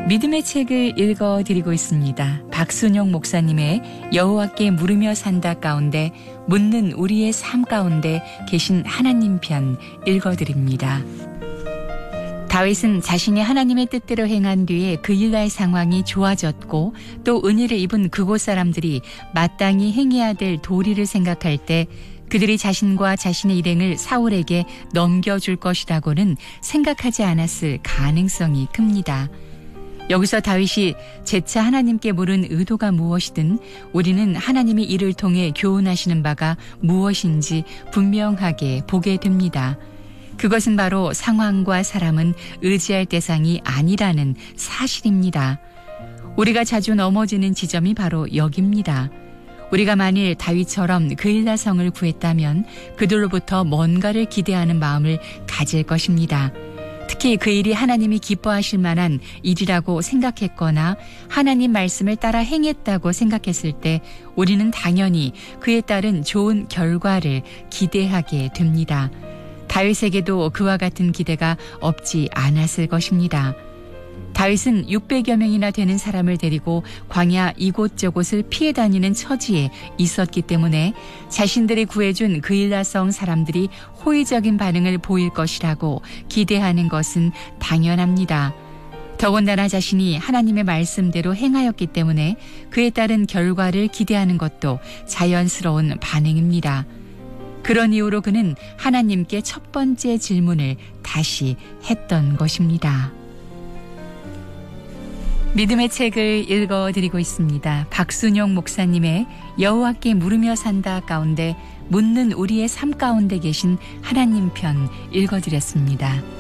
믿음의 책을 읽어드리고 있습니다. 박순용 목사님의 여호와께 물으며 산다 가운데 묻는 우리의 삶 가운데 계신 하나님 편 읽어드립니다. 다윗은 자신이 하나님의 뜻대로 행한 뒤에 그 일날 상황이 좋아졌고 또 은혜를 입은 그곳 사람들이 마땅히 행해야 될 도리를 생각할 때 그들이 자신과 자신의 일행을 사울에게 넘겨줄 것이라고는 생각하지 않았을 가능성이 큽니다. 여기서 다윗이 재차 하나님께 물은 의도가 무엇이든 우리는 하나님이 이를 통해 교훈하시는 바가 무엇인지 분명하게 보게 됩니다. 그것은 바로 상황과 사람은 의지할 대상이 아니라는 사실입니다. 우리가 자주 넘어지는 지점이 바로 여기입니다. 우리가 만일 다윗처럼 그 일라성을 구했다면 그들로부터 뭔가를 기대하는 마음을 가질 것입니다. 특히 그 일이 하나님이 기뻐하실 만한 일이라고 생각했거나 하나님 말씀을 따라 행했다고 생각했을 때 우리는 당연히 그에 따른 좋은 결과를 기대하게 됩니다. 다윗에게도 그와 같은 기대가 없지 않았을 것입니다. 다윗은 600여 명이나 되는 사람을 데리고 광야 이곳저곳을 피해 다니는 처지에 있었기 때문에 자신들이 구해준 그 일라성 사람들이 호의적인 반응을 보일 것이라고 기대하는 것은 당연합니다. 더군다나 자신이 하나님의 말씀대로 행하였기 때문에 그에 따른 결과를 기대하는 것도 자연스러운 반응입니다. 그런 이유로 그는 하나님께 첫 번째 질문을 다시 했던 것입니다. 믿음의 책을 읽어드리고 있습니다. 박순용 목사님의 여호와께 물으며 산다 가운데 묻는 우리의 삶 가운데 계신 하나님 편 읽어드렸습니다.